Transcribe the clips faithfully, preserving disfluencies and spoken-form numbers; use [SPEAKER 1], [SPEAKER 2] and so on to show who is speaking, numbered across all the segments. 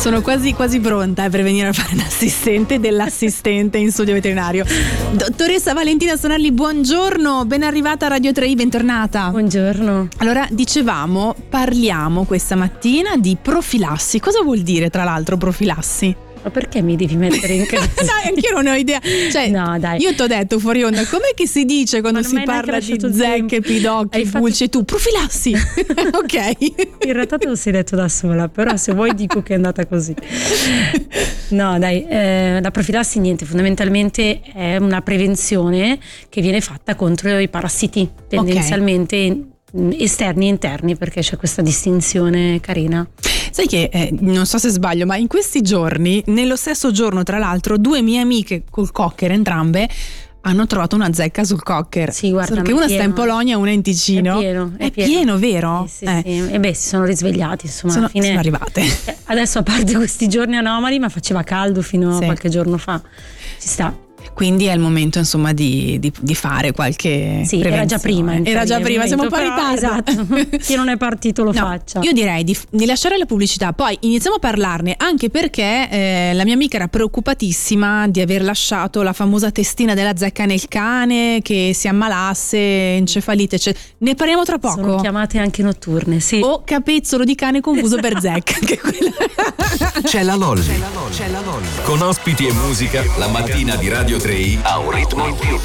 [SPEAKER 1] Sono quasi quasi pronta eh, per venire a fare l'assistente dell'assistente in studio veterinario. Dottoressa Valentina Sonalli, buongiorno, ben arrivata a Radio tre i, bentornata.
[SPEAKER 2] Buongiorno.
[SPEAKER 1] Allora, dicevamo, parliamo questa mattina di profilassi. Cosa vuol dire, tra l'altro, profilassi?
[SPEAKER 2] Ma perché mi devi mettere in casa?
[SPEAKER 1] Dai, anch'io non ho idea. Cioè, no, dai. Io t'ho detto fuori onda, com'è che si dice quando si parla di zecche, pidocchi,
[SPEAKER 2] fatto...
[SPEAKER 1] pulci e tu? Profilassi. Ok.
[SPEAKER 2] In realtà te lo sei detto da sola, però se vuoi dico che è andata così. No, dai, eh, la profilassi niente, fondamentalmente è una prevenzione che viene fatta contro i parassiti, tendenzialmente okay. esterni e interni, perché c'è questa distinzione carina.
[SPEAKER 1] Sai che eh, non so se sbaglio, ma in questi giorni, nello stesso giorno tra l'altro, due mie amiche col cocker entrambe hanno trovato una zecca sul cocker.
[SPEAKER 2] Sì, guarda,
[SPEAKER 1] perché una sta in Polonia e una in Ticino.
[SPEAKER 2] È pieno, è,
[SPEAKER 1] è
[SPEAKER 2] pieno.
[SPEAKER 1] pieno, vero?
[SPEAKER 2] Sì, sì,
[SPEAKER 1] eh.
[SPEAKER 2] sì. E beh, si sono risvegliati, insomma,
[SPEAKER 1] sono,
[SPEAKER 2] alla fine
[SPEAKER 1] sono arrivate.
[SPEAKER 2] Adesso, a parte questi giorni anomali, ma faceva caldo fino sì. a qualche giorno fa. Ci sta.
[SPEAKER 1] Quindi è il momento, insomma, di, di, di fare qualche
[SPEAKER 2] sì, era già prima.
[SPEAKER 1] Era già prima, siamo un po' in ritardo.
[SPEAKER 2] Esatto. Chi non è partito lo
[SPEAKER 1] no,
[SPEAKER 2] faccia.
[SPEAKER 1] Io direi di, di lasciare la pubblicità, poi iniziamo a parlarne, anche perché eh, la mia amica era preoccupatissima di aver lasciato la famosa testina della zecca nel cane, che si ammalasse, encefalite, cioè, ne parliamo tra poco.
[SPEAKER 2] Sono chiamate anche notturne, sì.
[SPEAKER 1] O capezzolo di cane confuso per zecca. Che quella...
[SPEAKER 3] C'è la Lolli. C'è la Lolli. C'è la Lolli. Con ospiti e musica, la mattina di Radio tre ha un ritmo in più.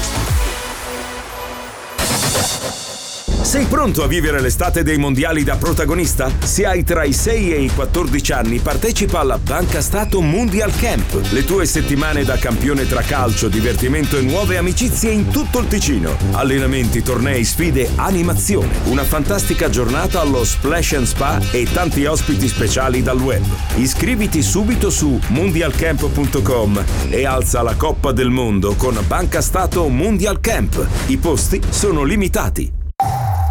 [SPEAKER 4] Sei pronto a vivere l'estate dei mondiali da protagonista? Se hai tra i sei e i quattordici anni, partecipa alla Banca Stato Mundial Camp. Le tue settimane da campione tra calcio, divertimento e nuove amicizie in tutto il Ticino. Allenamenti, tornei, sfide, animazione. Una fantastica giornata allo Splash and Spa e tanti ospiti speciali dal web. Iscriviti subito su mondial camp punto com e alza la Coppa del Mondo con Banca Stato Mundial Camp. I posti sono limitati.